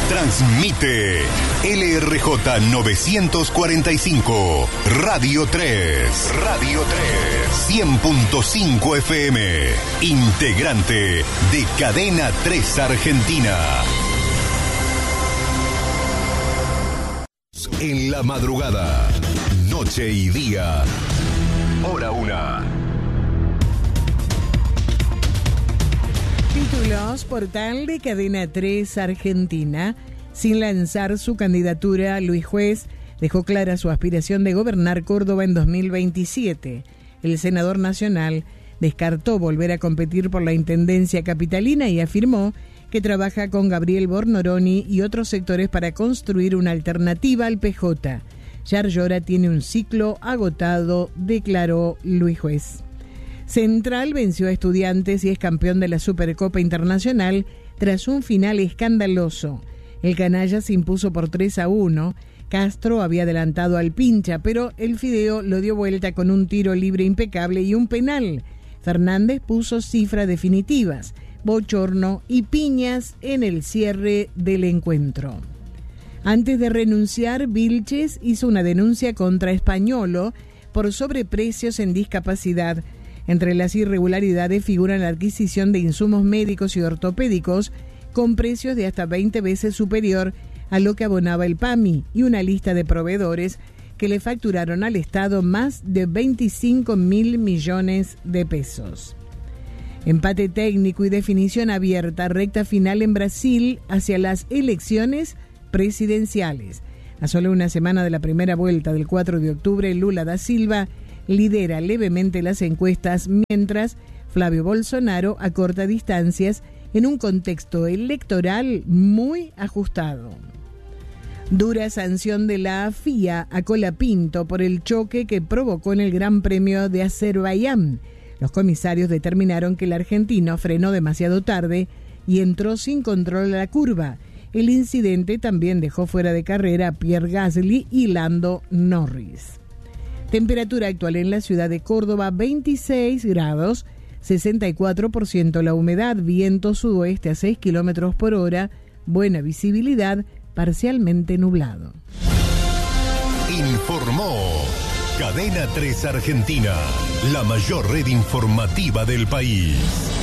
Transmite LRJ 945, Radio 3, 100.5 FM, integrante de Cadena 3 Argentina. En la madrugada, noche y día, hora 1. Títulos, portal de Cadena 3 Argentina. Sin lanzar su candidatura, Luis Juez dejó clara su aspiración de gobernar Córdoba en 2027. El senador nacional descartó volver a competir por la intendencia capitalina y afirmó que trabaja con Gabriel Bornoroni y otros sectores para construir una alternativa al PJ. Yarlora tiene un ciclo agotado, declaró Luis Juez. Central venció a Estudiantes y es campeón de la Supercopa Internacional tras un final escandaloso. El canalla se impuso por 3-1. Castro había adelantado al Pincha, pero el Fideo lo dio vuelta con un tiro libre impecable y un penal. Fernández puso cifras definitivas, bochorno y piñas en el cierre del encuentro. Antes de renunciar, Vilches hizo una denuncia contra Españolo por sobreprecios en discapacidad. Entre las irregularidades figuran la adquisición de insumos médicos y ortopédicos con precios de hasta 20 veces superior a lo que abonaba el PAMI y una lista de proveedores que le facturaron al Estado más de 25.000 millones de pesos. Empate técnico y definición abierta, recta final en Brasil hacia las elecciones presidenciales. A solo una semana de la primera vuelta del 4 de octubre, Lula da Silva lidera levemente las encuestas, mientras Flavio Bolsonaro acorta distancias en un contexto electoral muy ajustado. Dura sanción de la FIA a Colapinto por el choque que provocó en el Gran Premio de Azerbaiyán. Los comisarios determinaron que el argentino frenó demasiado tarde y entró sin control a la curva. El incidente también dejó fuera de carrera a Pierre Gasly y Lando Norris. Temperatura actual en la ciudad de Córdoba, 26 grados, 64% la humedad, viento sudoeste a 6 kilómetros por hora, buena visibilidad, parcialmente nublado. Informó Cadena 3 Argentina, la mayor red informativa del país.